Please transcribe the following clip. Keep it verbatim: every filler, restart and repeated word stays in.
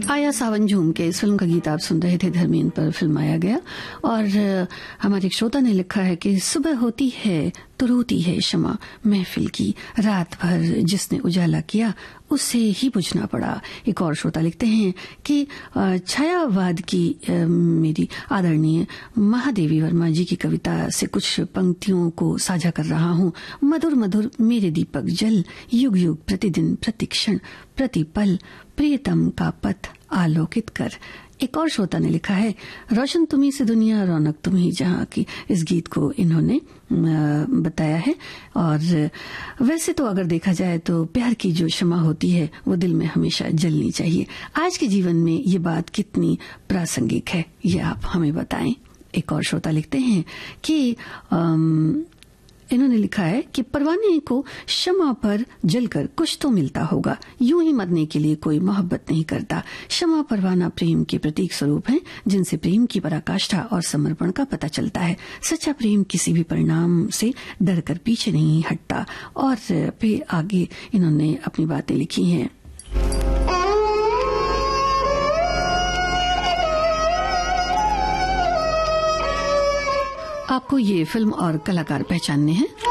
आया सावन झूम के इस फिल्म का गीत आप सुन रहे थे। धर्मेंद्र पर फिल्माया गया और हमारे एक श्रोता ने लिखा है कि सुबह होती है तो रोती है शमा महफिल की, रात भर जिसने उजाला किया उससे ही बुझना पड़ा। एक और श्रोता लिखते हैं कि छायावाद की मेरी आदरणीय महादेवी वर्मा जी की कविता से कुछ पंक्तियों को साझा कर रहा हूँ। मधुर मधुर मेरे दीपक जल, युग युग प्रतिदिन प्रतिक्षण प्रतिपल प्रियतम का पथ आलोकित कर। एक और श्रोता ने लिखा है रोशन तुम्ही से दुनिया रौनक तुम्ही जहां की। इस गीत को इन्होंने बताया है। और वैसे तो अगर देखा जाए तो प्यार की जो क्षमा होती है वो दिल में हमेशा जलनी चाहिए। आज के जीवन में ये बात कितनी प्रासंगिक है ये आप हमें बताएं। एक और श्रोता लिखते हैं कि आम, इन्होंने लिखा है कि परवाने को शमा पर जलकर कुछ तो मिलता होगा, यूं ही मरने के लिए कोई मोहब्बत नहीं करता। शमा परवाना प्रेम के प्रतीक स्वरूप हैं जिनसे प्रेम की पराकाष्ठा और समर्पण का पता चलता है। सच्चा प्रेम किसी भी परिणाम से डरकर पीछे नहीं हटता। और फिर आगे इन्होंने अपनी बातें लिखी हैं। आपको ये फिल्म और कलाकार पहचानने हैं।